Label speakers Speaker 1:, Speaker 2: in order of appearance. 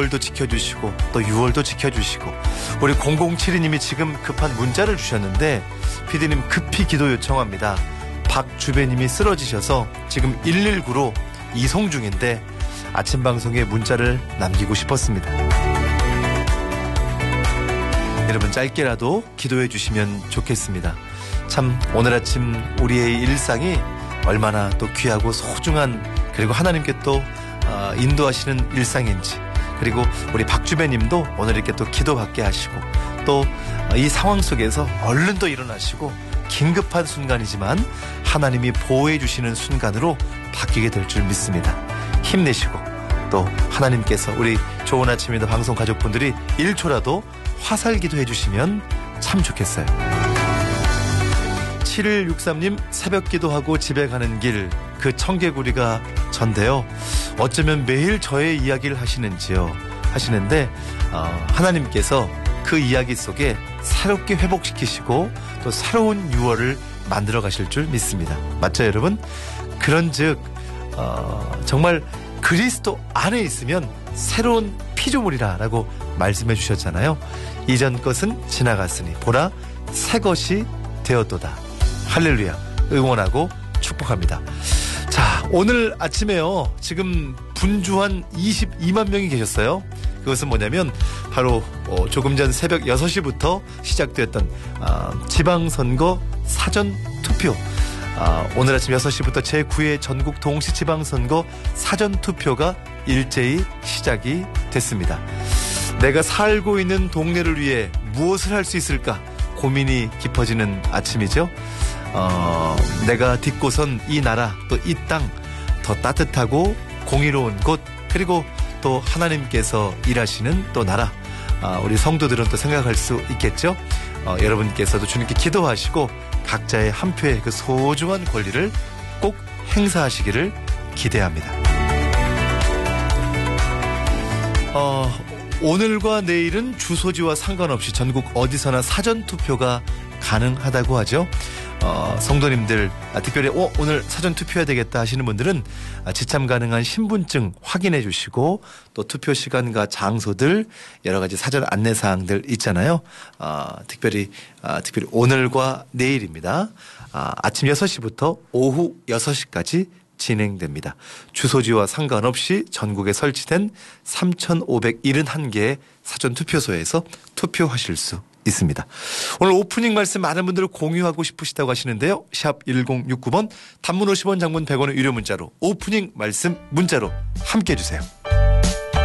Speaker 1: 5월도 지켜주시고 또 6월도 지켜주시고 우리 0072님이 지금 급한 문자를 주셨는데 PD님 급히 기도 요청합니다. 박주배님이 쓰러지셔서 지금 119로 이송 중인데 아침 방송에 문자를 남기고 싶었습니다. 여러분 짧게라도 기도해 주시면 좋겠습니다. 참 오늘 아침 우리의 일상이 얼마나 또 귀하고 소중한 그리고 하나님께 또 인도하시는 일상인지 그리고 우리 박주배님도 오늘 이렇게 또 기도받게 하시고 또 이 상황 속에서 얼른 또 일어나시고 긴급한 순간이지만 하나님이 보호해 주시는 순간으로 바뀌게 될 줄 믿습니다. 힘내시고 또 하나님께서 우리 좋은 아침입니다 방송 가족분들이 1초라도 화살기도 해주시면 참 좋겠어요. 7163님 새벽 기도하고 집에 가는 길 그 청개구리가 전데요. 어쩌면 매일 저의 이야기를 하시는지요 하시는데 하나님께서 그 이야기 속에 새롭게 회복시키시고 또 새로운 6월을 만들어 가실 줄 믿습니다. 맞죠 여러분? 그런즉 정말 그리스도 안에 있으면 새로운 피조물이라고 말씀해 주셨잖아요. 이전 것은 지나갔으니 보라 새 것이 되었도다. 할렐루야. 응원하고 축복합니다. 자, 오늘 아침에요. 지금 분주한 22만 명이 계셨어요. 그것은 뭐냐면 바로 조금 전 새벽 6시부터 시작되었던 지방선거 사전투표. 오늘 아침 6시부터 제9회 전국 동시지방선거 사전투표가 일제히 시작이 됐습니다. 내가 살고 있는 동네를 위해 무엇을 할 수 있을까 고민이 깊어지는 아침이죠. 내가 딛고선 이 나라 또 이 땅 더 따뜻하고 공의로운 곳 그리고 또 하나님께서 일하시는 또 나라 우리 성도들은 또 생각할 수 있겠죠. 여러분께서도 주님께 기도하시고 각자의 한 표의 그 소중한 권리를 꼭 행사하시기를 기대합니다. 오늘과 내일은 주소지와 상관없이 전국 어디서나 사전투표가 가능하다고 하죠. 성도님들 특별히 오늘 사전투표해야 되겠다 하시는 분들은 지참 가능한 신분증 확인해 주시고 또 투표 시간과 장소들 여러 가지 사전 안내사항들 있잖아요. 특별히 오늘과 내일입니다. 아침 6시부터 오후 6시까지 진행됩니다. 주소지와 상관없이 전국에 설치된 3,571개의 사전투표소에서 투표하실 수 있습니다. 오늘 오프닝 말씀 많은 분들 공유하고 싶으시다고 하시는데요. 샵 1069번 단문 50원 장문 100원의 유료 문자로 오프닝 말씀 문자로 함께해 주세요.